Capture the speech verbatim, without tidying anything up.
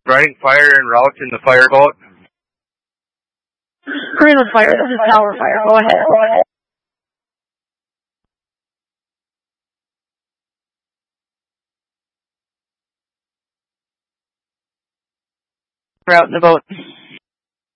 Riding fire en route in the fireboat. Greenwood Fire, this is Tower Fire. Go ahead. Go ahead. We're out in the boat.